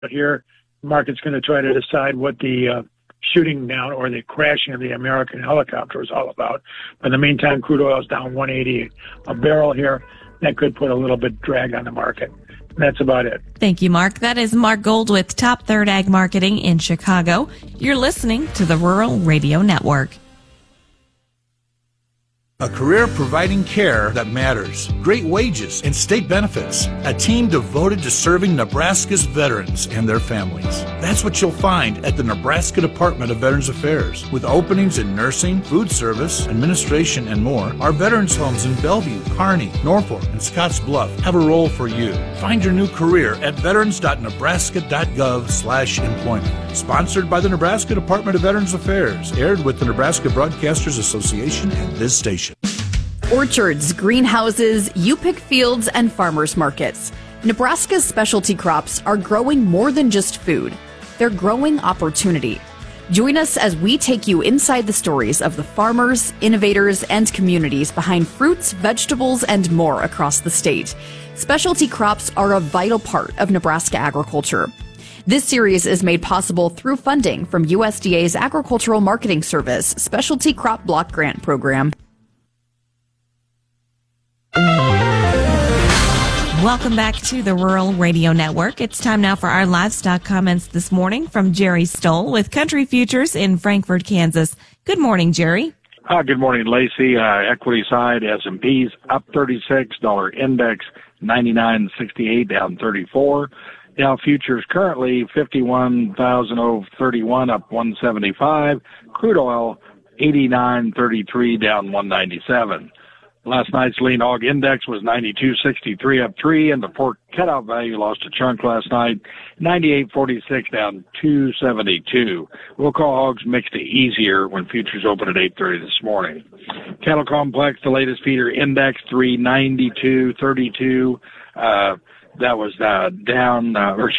here, the market's going to try to decide what the shooting down or the crashing of the American helicopter is all about. But in the meantime, crude oil is down 180 a barrel here. That could put a little bit drag on the market. That's about it. Thank you, Mark. That is Mark Gold with Top Third Ag Marketing in Chicago. You're listening to the Rural Radio Network. A career providing care that matters, great wages, and state benefits. A team devoted to serving Nebraska's veterans and their families. That's what you'll find at the Nebraska Department of Veterans Affairs. With openings in nursing, food service, administration, and more, our veterans homes in Bellevue, Kearney, Norfolk, and Scotts Bluff have a role for you. Find your new career at veterans.nebraska.gov/employment. Sponsored by the Nebraska Department of Veterans Affairs. Aired with the Nebraska Broadcasters Association and this station. Orchards, greenhouses, you-pick fields, and farmers markets. Nebraska's specialty crops are growing more than just food. They're growing opportunity. Join us as we take you inside the stories of the farmers, innovators, and communities behind fruits, vegetables, and more across the state. Specialty crops are a vital part of Nebraska agriculture. This series is made possible through funding from USDA's Agricultural Marketing Service Specialty Crop Block Grant Program. Welcome back to the Rural Radio Network. It's time now for our livestock comments this morning from Jerry Stoll with Country Futures in Frankfort, Kansas. Good morning, Jerry. Good morning, Lacey. Equity side, S&P's up 36, dollar index 99.68, down 34. Dow futures currently 51,031, up 175. Crude oil 89.33, down 197. Last night's lean hog index was 92.63, up 3, and the pork cutout value lost a chunk last night, 98.46, down 272. We'll call hogs mixed to easier when futures open at 8:30 this morning. Cattle complex, the latest feeder index 392.32. That was down,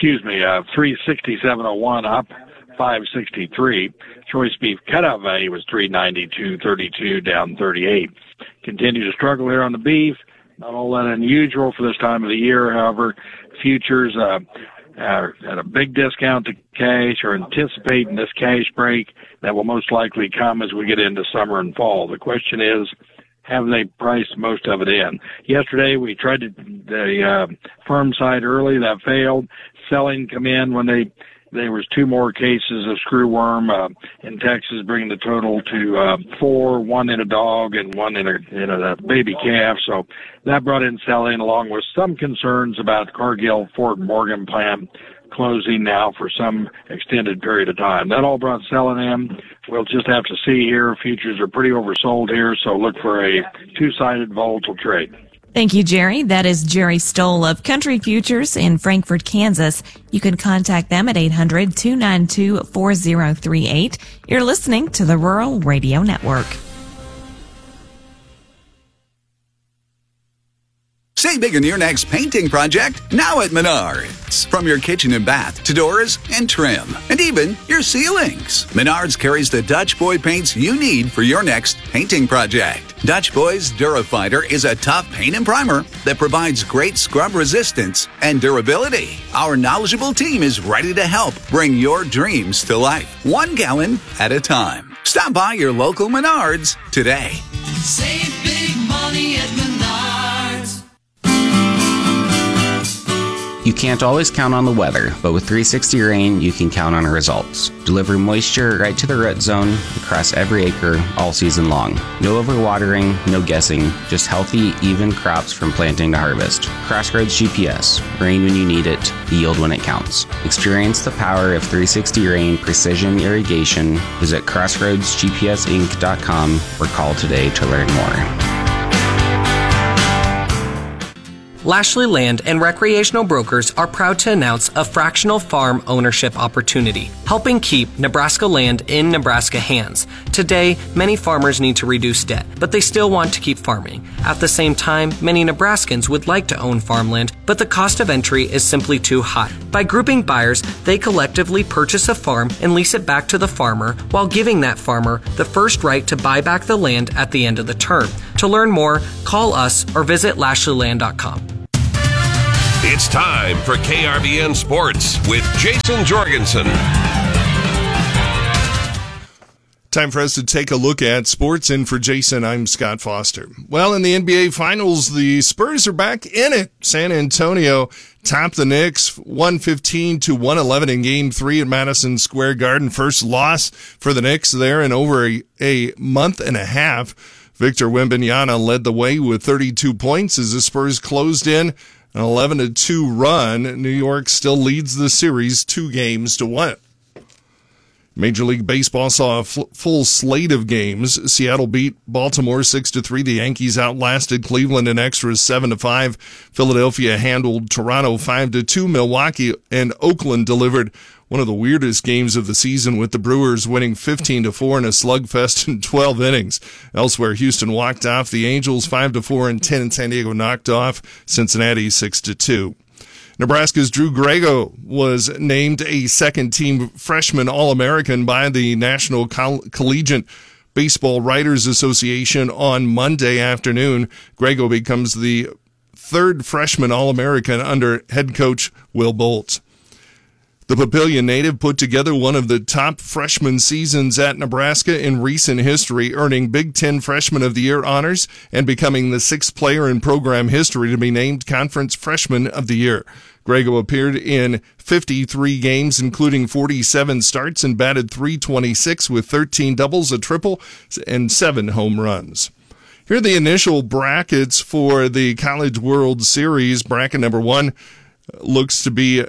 367.01, up 563. Choice beef cutout value was 392.32, down 38. Continue to struggle here on the beef. Not all that unusual for this time of the year. However, futures are at a big discount to cash, or anticipating this cash break that will most likely come as we get into summer and fall. The question is, have they priced most of it in? Yesterday, we tried the firm side early. That failed. Selling come in when there was 2 more cases of screwworm in Texas, bringing the total to 4, 1 in a dog and 1 in a baby calf. So that brought in selling, along with some concerns about Cargill Fort Morgan plant closing now for some extended period of time. That all brought selling in. We'll just have to see here. Futures are pretty oversold here, so look for a two-sided volatile trade. Thank you, Jerry. That is Jerry Stoll of Country Futures in Frankfort, Kansas. You can contact them at 800-292-4038. You're listening to the Rural Radio Network. Save big on your next painting project now at Menards. From your kitchen and bath to doors and trim, and even your ceilings. Menards carries the Dutch Boy paints you need for your next painting project. Dutch Boy's DuraFighter is a tough paint and primer that provides great scrub resistance and durability. Our knowledgeable team is ready to help bring your dreams to life, 1 gallon at a time. Stop by your local Menards today. Save big money at Menards. You can't always count on the weather, but with 360 Rain, you can count on results. Deliver moisture right to the root zone across every acre all season long. No overwatering, no guessing, just healthy, even crops from planting to harvest. Crossroads GPS. Rain when you need it, yield when it counts. Experience the power of 360 Rain precision irrigation. Visit crossroadsgpsinc.com or call today to learn more. Lashley Land and Recreational Brokers are proud to announce a fractional farm ownership opportunity, helping keep Nebraska land in Nebraska hands. Today, many farmers need to reduce debt, but they still want to keep farming. At the same time, many Nebraskans would like to own farmland, but the cost of entry is simply too high. By grouping buyers, they collectively purchase a farm and lease it back to the farmer, while giving that farmer the first right to buy back the land at the end of the term. To learn more, call us or visit LashleyLand.com. It's time for KRVN Sports with Jason Jorgensen. Time for us to take a look at sports. And for Jason, I'm Scott Foster. Well, in the NBA Finals, the Spurs are back in it. San Antonio topped the Knicks 115-111 in Game 3 at Madison Square Garden. First loss for the Knicks there in over a month and a half. Victor Wembanyama led the way with 32 points as the Spurs closed in an 11-2 run. New York still leads the series 2-1. Major League Baseball saw a full slate of games. Seattle beat Baltimore 6-3. The Yankees outlasted Cleveland in extras 7-5. Philadelphia handled Toronto 5-2. Milwaukee and Oakland delivered one of the weirdest games of the season, with the Brewers winning 15-4 in a slugfest in 12 innings. Elsewhere, Houston walked off the Angels 5-4 and 10, and San Diego knocked off Cincinnati 6-2. Nebraska's Drew Grego was named a second-team freshman All-American by the National Collegiate Baseball Writers Association on Monday afternoon. Grego becomes the third freshman All-American under head coach Will Bolt. The Papillion native put together one of the top freshman seasons at Nebraska in recent history, earning Big Ten Freshman of the Year honors and becoming the sixth player in program history to be named Conference Freshman of the Year. Grego appeared in 53 games, including 47 starts, and batted .326 with 13 doubles, a triple, and 7 home runs. Here are the initial brackets for the College World Series. Bracket number 1 looks to be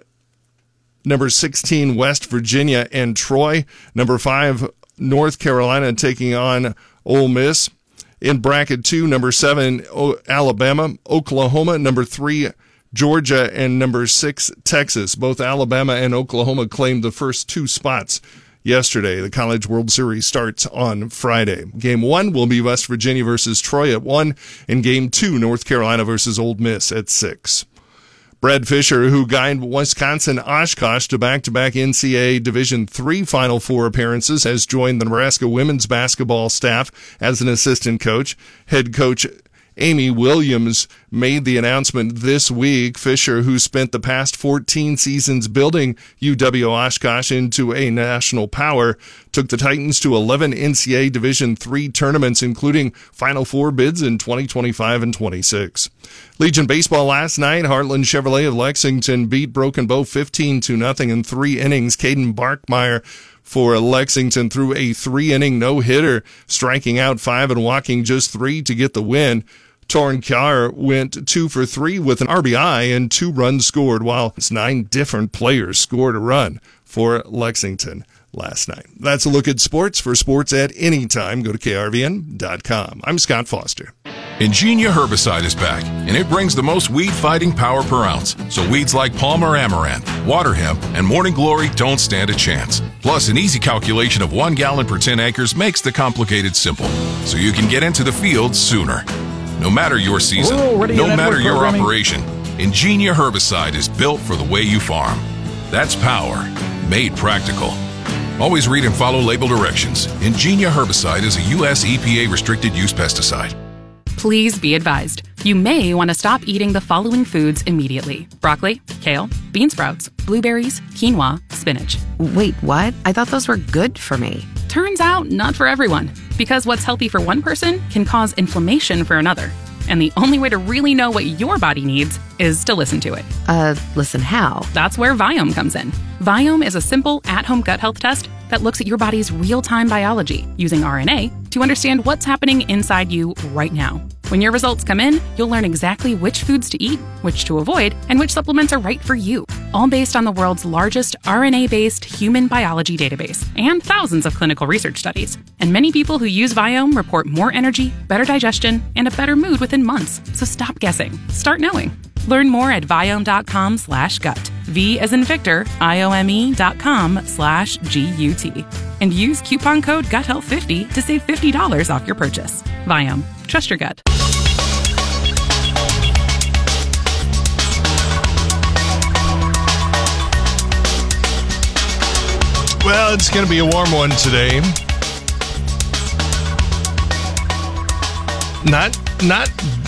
number 16, West Virginia and Troy. Number 5, North Carolina taking on Ole Miss. In bracket 2, number 7, Alabama, Oklahoma. Number 3, Georgia, and number 6, Texas. Both Alabama and Oklahoma claimed the first 2 spots yesterday. The College World Series starts on Friday. Game 1 will be West Virginia versus Troy at 1, and Game 2, North Carolina versus Ole Miss at 6. Brad Fisher, who guided Wisconsin Oshkosh to back-to-back NCAA Division III Final Four appearances, has joined the Nebraska women's basketball staff as an assistant coach. Head coach Amy Williams made the announcement this week. Fisher, who spent the past 14 seasons building UW Oshkosh into a national power, took the Titans to 11 NCAA Division III tournaments, including Final Four bids in 2025 and 26. Legion baseball last night, Heartland Chevrolet of Lexington beat Broken Bow 15-0 in 3 innings. Caden Barkmeyer for Lexington threw a 3-inning no-hitter, striking out 5 and walking just 3 to get the win. Torrin Kjaer went 2 for 3 with an RBI and 2 runs scored, while 9 different players scored a run for Lexington last night. That's a look at sports. For sports at any time, go to krvn.com. I'm Scott Foster. Ingenia herbicide is back, and it brings the most weed-fighting power per ounce. So weeds like Palmer Amaranth, water hemp, and morning glory don't stand a chance. Plus, an easy calculation of 1 gallon per 10 acres makes the complicated simple, so you can get into the field sooner. No matter your season, no matter your operation, Ingenia herbicide is built for the way you farm. That's power, made practical. Always read and follow label directions. Ingenia herbicide is a U.S. EPA restricted use pesticide. Please be advised, you may want to stop eating the following foods immediately: broccoli, kale, bean sprouts, blueberries, quinoa, spinach. Wait, what? I thought those were good for me. Turns out, not for everyone. Because what's healthy for one person can cause inflammation for another. And the only way to really know what your body needs is to listen to it. Listen how? That's where Viome comes in. Viome is a simple, at-home gut health test that looks at your body's real-time biology using RNA to understand what's happening inside you right now. When your results come in, you'll learn exactly which foods to eat, which to avoid, and which supplements are right for you. All based on the world's largest RNA-based human biology database and thousands of clinical research studies. And many people who use Viome report more energy, better digestion, and a better mood within months. So stop guessing. Start knowing. Learn more at Viome.com/gut. V as in Victor, IOME.com/GUT. And use coupon code GUTHEALTH50 to save $50 off your purchase. Viome. Trust your gut. Well, it's going to be a warm one today. Not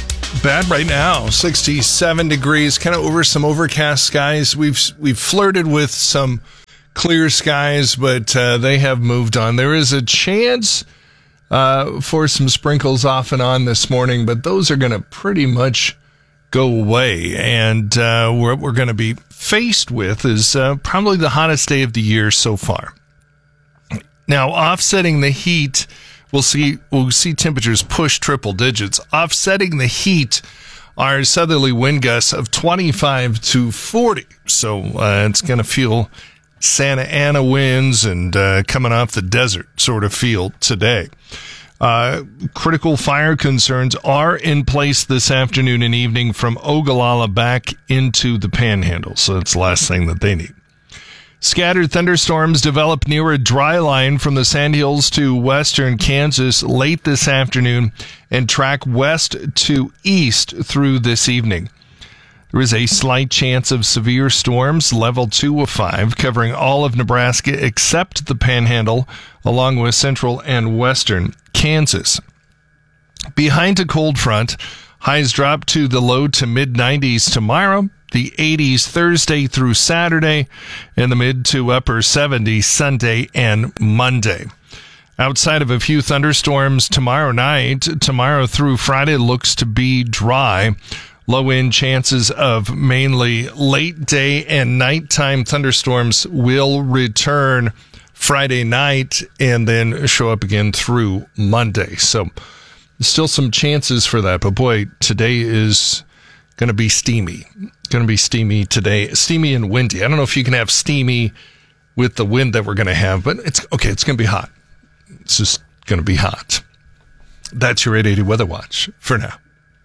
bad right now. 67 degrees, kind of over some overcast skies. We've flirted with some clear skies, but they have moved on. There is a chance for some sprinkles off and on this morning, but those are going to pretty much go away. And what we're going to be faced with is probably the hottest day of the year so far. Now, offsetting the heat, we'll see temperatures push triple digits. Offsetting the heat are southerly wind gusts of 25 to 40. So it's going to feel Santa Ana winds and coming off the desert sort of feel today. Critical fire concerns are in place this afternoon and evening from Ogallala back into the Panhandle. So that's the last thing that they need. Scattered thunderstorms develop near a dry line from the Sandhills to western Kansas late this afternoon and track west to east through this evening. There is a slight chance of severe storms, level 2 of 5, covering all of Nebraska except the Panhandle, along with central and western Kansas. Behind a cold front, highs drop to the low to mid-90s tomorrow, the 80s Thursday through Saturday, and the mid to upper 70s Sunday and Monday. Outside of a few thunderstorms tomorrow through Friday looks to be dry. Low-end chances of mainly late day and nighttime thunderstorms will return Friday night and then show up again through Monday. So still some chances for that. But boy, today is going to be steamy. Going to be steamy today. Steamy and windy. I don't know if you can have steamy with the wind that we're going to have, but it's okay. It's going to be hot. It's just going to be hot. That's your 880 Weather Watch for now.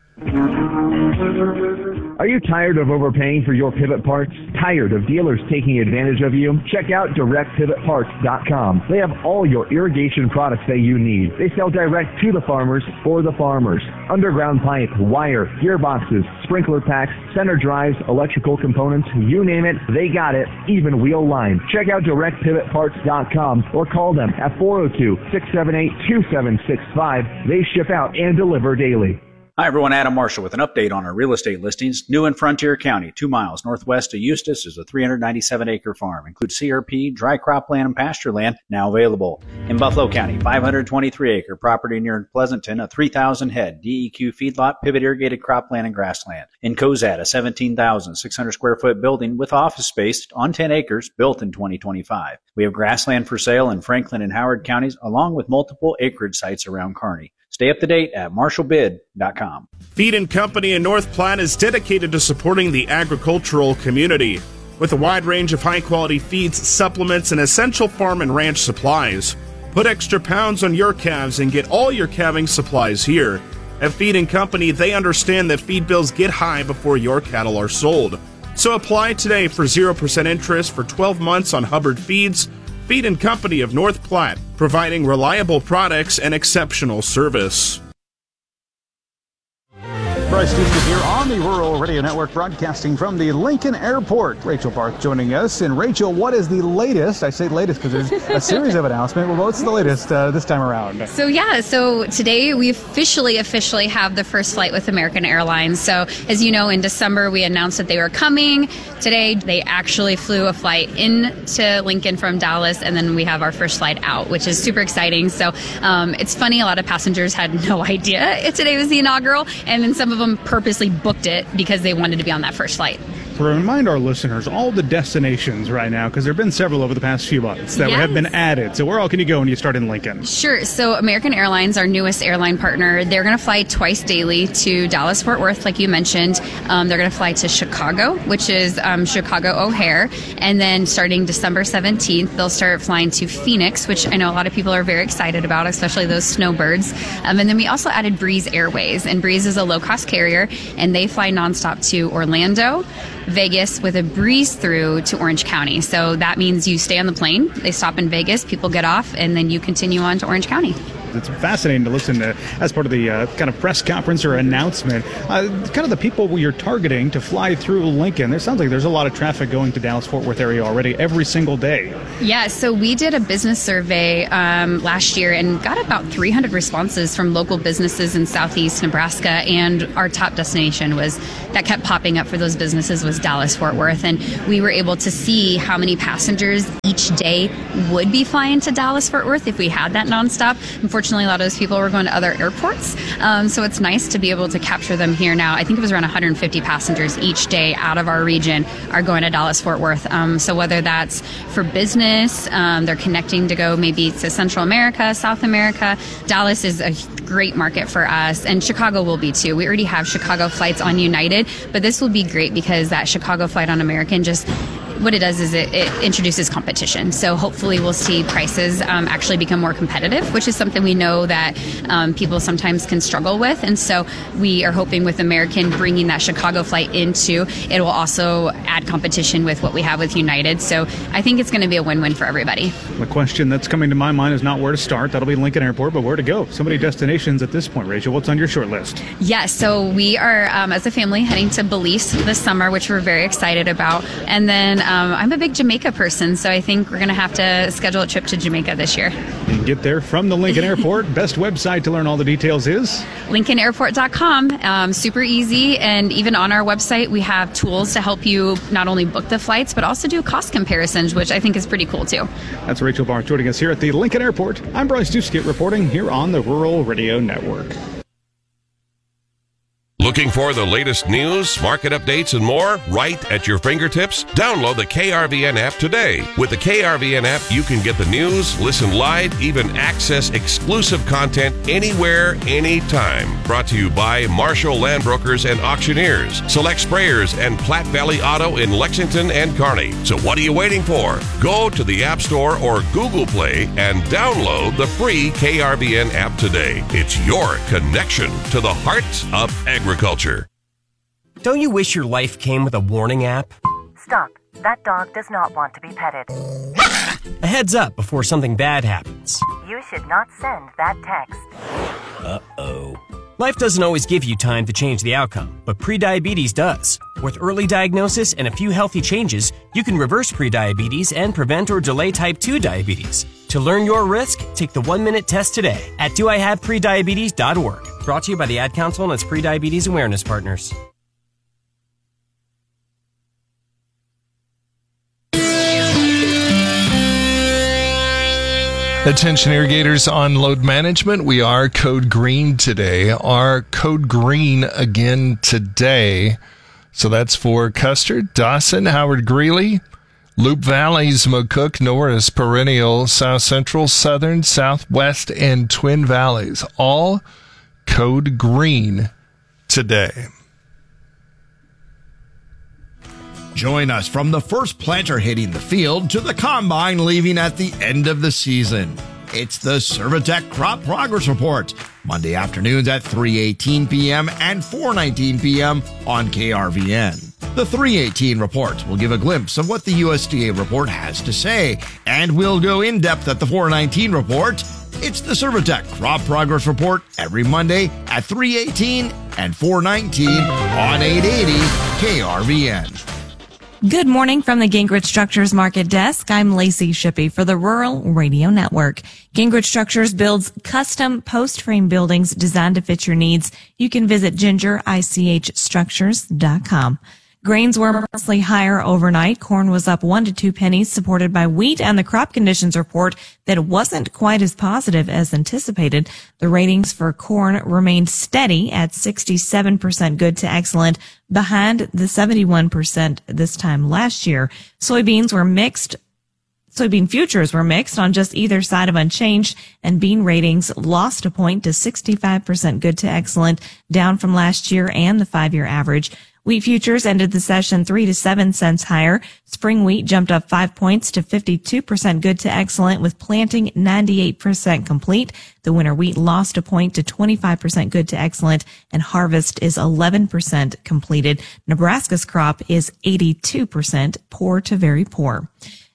Are you tired of overpaying for your pivot parts? Tired of dealers taking advantage of you? Check out DirectPivotParts.com. They have all your irrigation products that you need. They sell direct to the farmers for the farmers. Underground pipe, wire, gearboxes, sprinkler packs, center drives, electrical components, you name it, they got it, even wheel line. Check out DirectPivotParts.com or call them at 402-678-2765. They ship out and deliver daily. Hi, everyone. Adam Marshall with an update on our real estate listings. New in Frontier County, 2 miles northwest of Eustis, is a 397-acre farm. Includes CRP, dry cropland, and pasture land, now available. In Buffalo County, 523-acre property near Pleasanton, a 3,000-head DEQ feedlot, pivot irrigated cropland and grassland. In Cozad, a 17,600-square-foot building with office space on 10 acres, built in 2025. We have grassland for sale in Franklin and Howard counties, along with multiple acreage sites around Kearney. Stay up to date at marshallbid.com. Feed & Company in North Platte is dedicated to supporting the agricultural community with a wide range of high-quality feeds, supplements, and essential farm and ranch supplies. Put extra pounds on your calves and get all your calving supplies here. At Feed & Company, they understand that feed bills get high before your cattle are sold. So apply today for 0% interest for 12 months on Hubbard Feeds. Feed & Company of North Platte, providing reliable products and exceptional service. Bryce Houston here on the Rural Radio Network, broadcasting from the Lincoln Airport. Rachel Barth joining us. And Rachel, what is the latest? I say latest because there's a series of announcements. Well, what's the latest this time around? So today we officially have the first flight with American Airlines. So as you know, in December we announced that they were coming. Today they actually flew a flight into Lincoln from Dallas, and then we have our first flight out, which is super exciting. So it's funny, a lot of passengers had no idea today was the inaugural, and then some of them purposely booked it because they wanted to be on that first flight. Remind our listeners all the destinations right now, because there have been several over the past few months that have been added. So where all can you go when you start in Lincoln? Sure. So American Airlines, our newest airline partner, they're going to fly twice daily to Dallas-Fort Worth, like you mentioned. They're going to fly to Chicago, which is Chicago O'Hare. And then starting December 17th, they'll start flying to Phoenix, which I know a lot of people are very excited about, especially those snowbirds. And then we also added Breeze Airways. And Breeze is a low-cost carrier, and they fly nonstop to Orlando, Vegas, with a breeze through to Orange County. So that means you stay on the plane, they stop in Vegas, people get off, and then you continue on to Orange County. It's fascinating to listen to as part of the kind of press conference or announcement. Kind of the people you're targeting to fly through Lincoln. There sounds like there's a lot of traffic going to Dallas-Fort Worth area already every single day. Yeah, so we did a business survey last year and got about 300 responses from local businesses in southeast Nebraska, and our top destination that kept popping up for those businesses was Dallas-Fort Worth, and we were able to see how many passengers each day would be flying to Dallas-Fort Worth if we had that nonstop. Unfortunately, a lot of those people were going to other airports, so it's nice to be able to capture them here now. I think it was around 150 passengers each day out of our region are going to Dallas-Fort Worth. So whether that's for business, they're connecting to go maybe to Central America, South America, Dallas is a great market for us, and Chicago will be too. We already have Chicago flights on United, but this will be great because that Chicago flight on American what it does is it introduces competition. So hopefully we'll see prices actually become more competitive, which is something we know that people sometimes can struggle with. And so we are hoping with American bringing that Chicago flight into, it will also add competition with what we have with United. So I think it's going to be a win-win for everybody. The question that's coming to my mind is not where to start. That'll be Lincoln Airport, but where to go. So many destinations at this point. Rachel, what's on your short list? Yes, so we are, as a family, heading to Belize this summer, which we're very excited about. And then I'm a big Jamaica person, so I think we're going to have to schedule a trip to Jamaica this year. You can get there from the Lincoln Airport. Best website to learn all the details is? LincolnAirport.com. Super easy, and even on our website, we have tools to help you not only book the flights, but also do cost comparisons, which I think is pretty cool, too. That's Rachel Barth joining us here at the Lincoln Airport. I'm Bryce Duskett reporting here on the Rural Radio Network. Looking for the latest news, market updates, and more right at your fingertips? Download the KRVN app today. With the KRVN app, you can get the news, listen live, even access exclusive content anywhere, anytime. Brought to you by Marshall Land Brokers and Auctioneers, Select Sprayers, and Platte Valley Auto in Lexington and Kearney. So what are you waiting for? Go to the App Store or Google Play and download the free KRVN app today. It's your connection to the heart of agriculture. Don't you wish your life came with a warning app? Stop. That dog does not want to be petted. A heads up before something bad happens. You should not send that text. Uh-oh. Life doesn't always give you time to change the outcome, but prediabetes does. With early diagnosis and a few healthy changes, you can reverse prediabetes and prevent or delay type 2 diabetes. To learn your risk, take the 1-minute test today at doihaveprediabetes.org. Brought to you by the Ad Council and its prediabetes awareness partners. Attention irrigators on load management. We are code green today. Our code green again today. So that's for Custer, Dawson, Howard Greeley, Loop Valleys, McCook, Norris, Perennial, South Central, Southern, Southwest, and Twin Valleys. All code green today. Join us from the first planter hitting the field to the combine leaving at the end of the season. It's the Servitech Crop Progress Report, Monday afternoons at 3:18 p.m. and 4:19 p.m. on KRVN. The 3:18 report will give a glimpse of what the USDA report has to say, and we'll go in depth at the 4:19 report. It's the Servitech Crop Progress Report every Monday at 3:18 and 4:19 on 880 KRVN. Good morning from the Gingrich Structures Market Desk. I'm Lacey Shippey for the Rural Radio Network. Gingrich Structures builds custom post-frame buildings designed to fit your needs. You can visit gingerichstructures.com. Grains were mostly higher overnight. Corn was up 1 to 2 pennies, supported by wheat and the crop conditions report that wasn't quite as positive as anticipated. The ratings for corn remained steady at 67% good to excellent, behind the 71% this time last year. Soybean futures were mixed on just either side of unchanged, and bean ratings lost a point to 65% good to excellent, down from last year and the 5-year average. Wheat futures ended the session 3 to 7 cents higher. Spring wheat jumped up 5 points to 52% good to excellent, with planting 98% complete. The winter wheat lost a point to 25% good to excellent, and harvest is 11% completed. Nebraska's crop is 82% poor to very poor.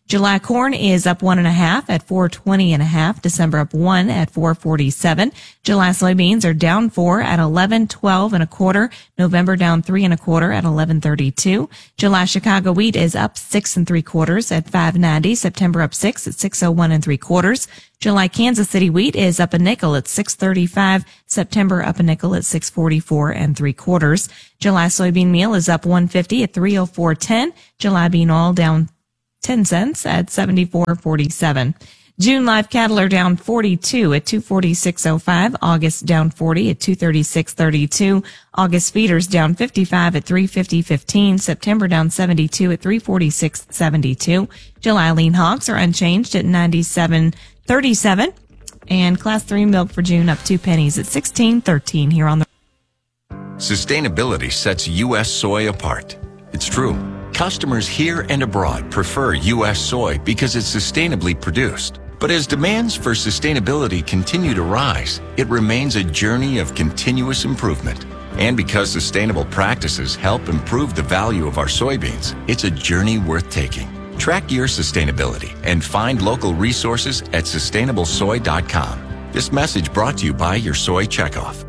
July corn is up 1.5 at 420.5. December up 1 at 447. July soybeans are down 4 at 11.12 November down 3 1/4 at 11.32. July Chicago wheat is up 6 3/4 at 5.90. September up 6 at 6.01 3/4. July Kansas City wheat is up a nickel at 6.35. September up a nickel at 6.44 3/4. July soybean meal is up 1.50 at 3.0410. July bean oil down 10 cents at 74.47. June live cattle are down 42 at 246.05. August down 40 at 236.32. August feeders down 55 at 350.15. September down 72 at 346.72. July lean hogs are unchanged at 97.37. And class 3 milk for June up 2 pennies at 16.13 here on the. Sustainability sets U.S. soy apart. It's true. Customers here and abroad prefer U.S. soy because it's sustainably produced. But as demands for sustainability continue to rise, it remains a journey of continuous improvement. And because sustainable practices help improve the value of our soybeans, it's a journey worth taking. Track your sustainability and find local resources at sustainablesoy.com. This message brought to you by your Soy Checkoff.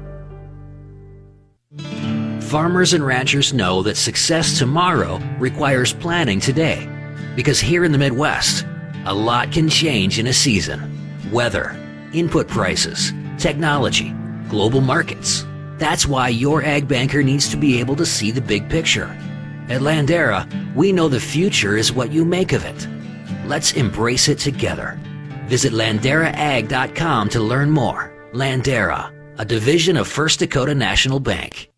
Farmers and ranchers know that success tomorrow requires planning today. Because here in the Midwest, a lot can change in a season. Weather, input prices, technology, global markets. That's why your ag banker needs to be able to see the big picture. At Landera, we know the future is what you make of it. Let's embrace it together. Visit LanderaAg.com to learn more. Landera, a division of First Dakota National Bank.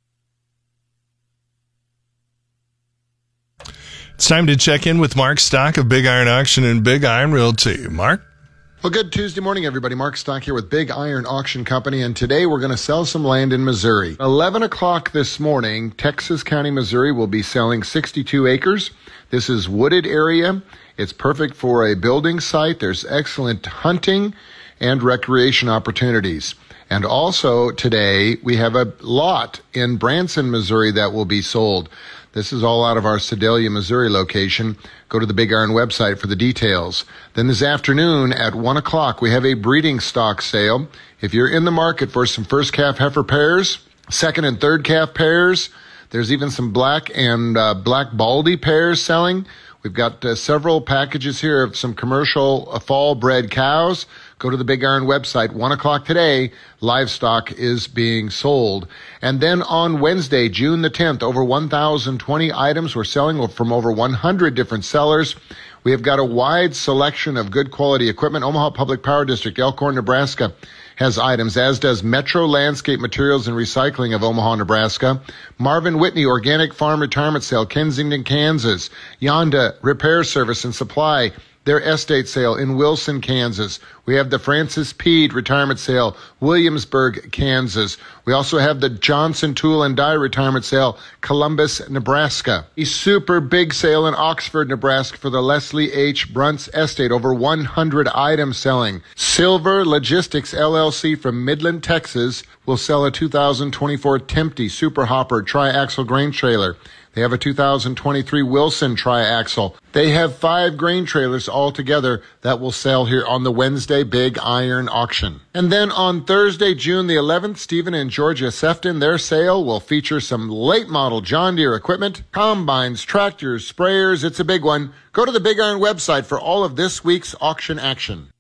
It's time to check in with Mark Stock of Big Iron Auction and Big Iron Realty. Mark? Well, good Tuesday morning, everybody. Mark Stock here with Big Iron Auction Company, and today we're going to sell some land in Missouri. 11 o'clock this morning, Texas County, Missouri will be selling 62 acres. This is wooded area. It's perfect for a building site. There's excellent hunting and recreation opportunities. And also today, we have a lot in Branson, Missouri that will be sold. This is all out of our Sedalia, Missouri location. Go to the Big Iron website for the details. Then this afternoon at 1 o'clock, we have a breeding stock sale. If you're in the market for some first calf heifer pairs, second and third calf pairs, there's even some black and black baldy pairs selling. We've got several packages here of some commercial fall bred cows. Go to the Big Iron website. 1 o'clock today, livestock is being sold. And then on Wednesday, June the 10th, over 1,020 items we're selling from over 100 different sellers. We have got a wide selection of good quality equipment. Omaha Public Power District, Elkhorn, Nebraska, has items, as does Metro Landscape Materials and Recycling of Omaha, Nebraska. Marvin Whitney Organic Farm Retirement Sale, Kensington, Kansas. Yonda Repair Service and Supply, their estate sale in Wilson, Kansas. We have the Francis Peed Retirement Sale, Williamsburg, Kansas. We also have the Johnson Tool and Die Retirement Sale, Columbus, Nebraska. A super big sale in Oxford, Nebraska for the Leslie H. Bruntz Estate, over 100 items selling. Silver Logistics LLC from Midland, Texas will sell a 2024 Tempty Super Hopper Tri-Axle Grain Trailer. They have a 2023 Wilson Tri-Axle. They have 5 grain trailers altogether that will sell here on the Wednesday Big Iron Auction. And then on Thursday, June the 11th, Stephen and Georgia Sefton, their sale will feature some late model John Deere equipment, combines, tractors, sprayers. It's a big one. Go to the Big Iron website for all of this week's auction action.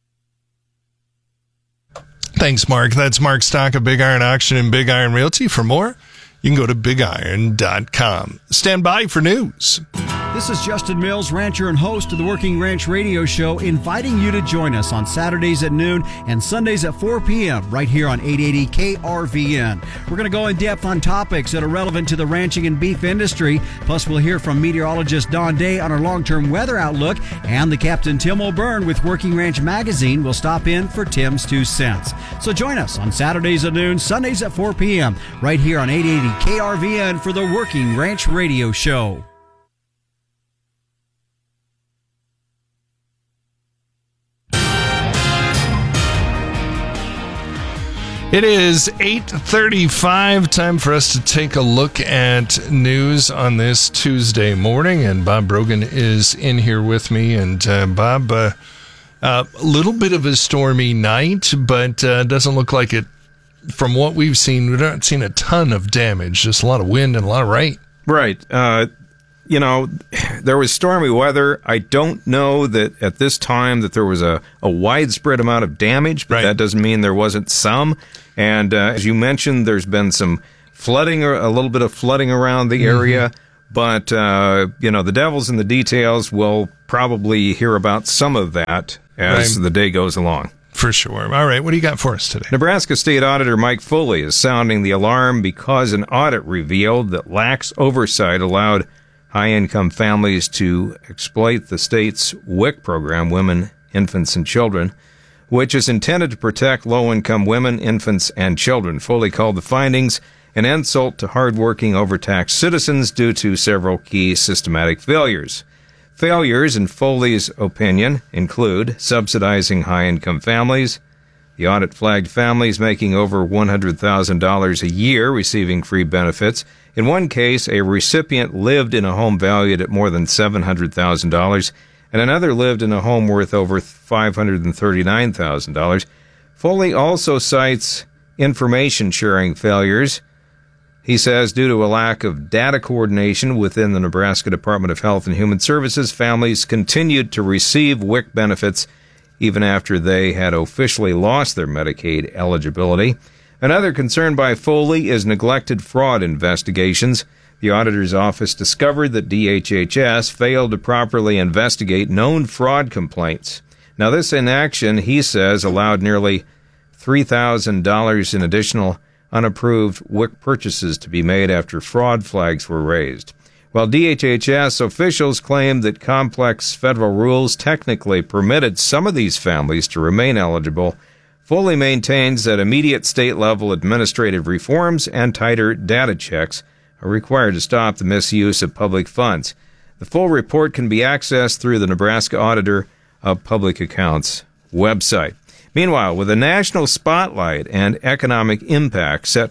Thanks, Mark. That's Mark Stock of Big Iron Auction and Big Iron Realty. For more, you can go to bigiron.com. Stand by for news. This is Justin Mills, rancher and host of the Working Ranch Radio Show, inviting you to join us on Saturdays at noon and Sundays at 4 p.m. right here on 880 KRVN. We're going to go in depth on topics that are relevant to the ranching and beef industry. Plus, we'll hear from meteorologist Don Day on our long-term weather outlook, and the Captain Tim O'Byrne with Working Ranch Magazine will stop in for Tim's 2 cents. So join us on Saturdays at noon, Sundays at 4 p.m. right here on 880 KRVN for the Working Ranch Radio Show. It is 8:35, time for us to take a look at news on this Tuesday morning, and Bob Brogan is in here with me. And Bob, a little bit of a stormy night, but doesn't look like it. From what we've seen, we've not seen a ton of damage, just a lot of wind and a lot of rain. Right. There was stormy weather. I don't know that at this time that there was a widespread amount of damage, but that doesn't mean there wasn't some. And as you mentioned, there's been some flooding, or a little bit of flooding around the area. But, the devil's in the details. We'll probably hear about some of that as the day goes along. For sure. All right, what do you got for us today? Nebraska State Auditor Mike Foley is sounding the alarm because an audit revealed that lax oversight allowed high-income families to exploit the state's WIC program, Women, Infants, and Children, which is intended to protect low-income women, infants, and children. Foley called the findings an insult to hard-working, overtaxed citizens due to several key systematic failures. Failures, in Foley's opinion, include subsidizing high-income families. The audit flagged families making over $100,000 a year receiving free benefits. In one case, a recipient lived in a home valued at more than $700,000, and another lived in a home worth over $539,000. Foley also cites information sharing failures. He says due to a lack of data coordination within the Nebraska Department of Health and Human Services, families continued to receive WIC benefits even after they had officially lost their Medicaid eligibility. Another concern by Foley is neglected fraud investigations. The auditor's office discovered that DHHS failed to properly investigate known fraud complaints. Now, this inaction, he says, allowed nearly $3,000 in additional unapproved WIC purchases to be made after fraud flags were raised. While DHHS officials claimed that complex federal rules technically permitted some of these families to remain eligible, Foley maintains that immediate state-level administrative reforms and tighter data checks are required to stop the misuse of public funds. The full report can be accessed through the Nebraska Auditor of Public Accounts website. Meanwhile, with a national spotlight and economic impact set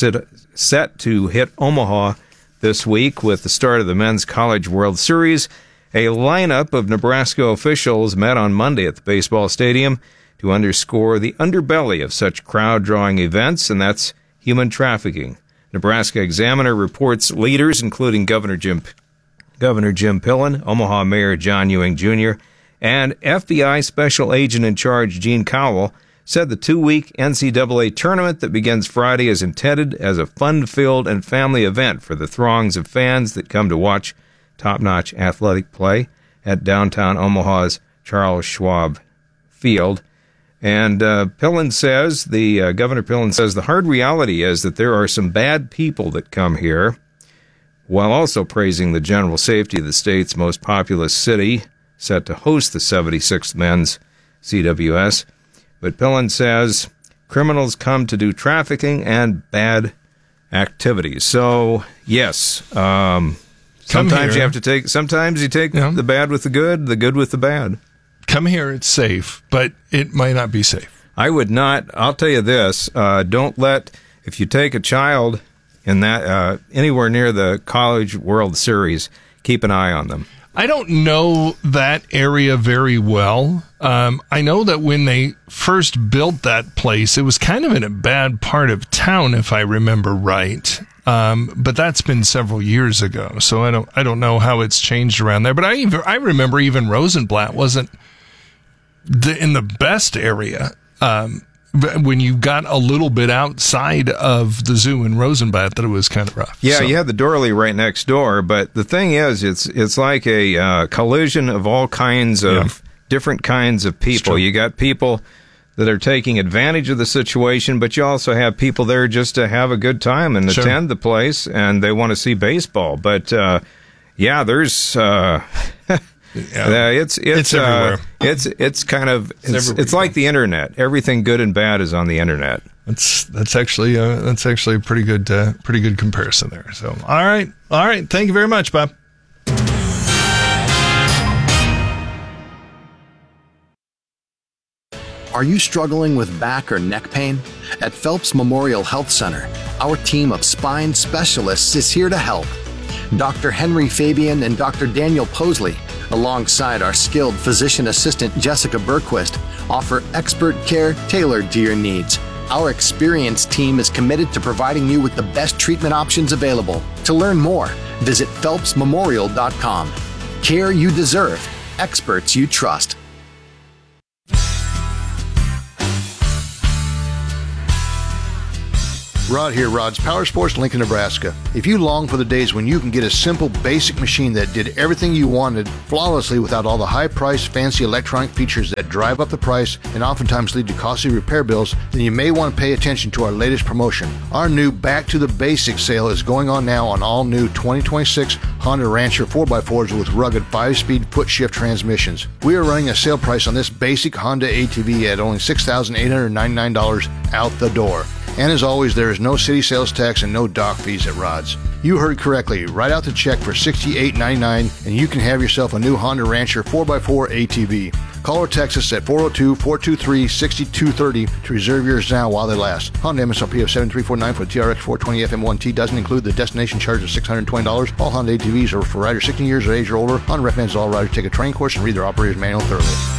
to hit Omaha this week with the start of the Men's College World Series, a lineup of Nebraska officials met on Monday at the baseball stadium to underscore the underbelly of such crowd-drawing events, and that's human trafficking. Nebraska Examiner reports leaders, including Governor Jim Pillen, Omaha Mayor John Ewing Jr., and FBI Special Agent in Charge Gene Cowell, said the 2-week NCAA tournament that begins Friday is intended as a fun-filled and family event for the throngs of fans that come to watch top-notch athletic play at downtown Omaha's Charles Schwab Field. And Governor Pillen says the hard reality is that there are some bad people that come here, while also praising the general safety of the state's most populous city, set to host the 76th Men's CWS. But Pillen says criminals come to do trafficking and bad activities. So, yes, sometimes you take the bad with the good with the bad. Come here, it's safe, but it might not be safe. I would not. I'll tell you this. If you take a child in that anywhere near the College World Series, keep an eye on them. I don't know that area very well. I know that when they first built that place, it was kind of in a bad part of town, if I remember right. But that's been several years ago, so I don't know how it's changed around there. But I remember even Rosenblatt wasn't in the best area. When you got a little bit outside of the zoo in Rosenblatt, that it was kind of rough. Yeah, you had the Dorley right next door, but the thing is, it's like a collision of all kinds of different kinds of people. You got people that are taking advantage of the situation, but you also have people there just to have a good time and attend the place, and they want to see baseball. But there's. It's everywhere. It's like the internet. Everything good and bad is on the internet. That's actually a pretty good comparison there. So all right. Thank you very much, Bob. Are you struggling with back or neck pain? At Phelps Memorial Health Center, our team of spine specialists is here to help. Dr. Henry Fabian and Dr. Daniel Posley, alongside our skilled physician assistant Jessica Berquist, offer expert care tailored to your needs. Our experienced team is committed to providing you with the best treatment options available. To learn more, visit phelpsmemorial.com. Care you deserve, experts you trust. Rod here, Rod's Power Sports, Lincoln, Nebraska. If you long for the days when you can get a simple, basic machine that did everything you wanted flawlessly without all the high-priced, fancy electronic features that drive up the price and oftentimes lead to costly repair bills, then you may want to pay attention to our latest promotion. Our new Back to the Basics sale is going on now on all new 2026 Honda Rancher 4x4s with rugged 5-speed foot-shift transmissions. We are running a sale price on this basic Honda ATV at only $6,899 out the door. And as always, there is no city sales tax and no dock fees at Rod's. You heard correctly. Write out the check for $68.99 and you can have yourself a new Honda Rancher 4x4 ATV. Call or text us at 402-423-6230 to reserve yours now while they last. Honda MSRP of $7,349 for the TRX 420 FM1T doesn't include the destination charge of $620. All Honda ATVs are for riders 16 years of age or older. Honda recommends all riders take a training course and read their operator's manual thoroughly.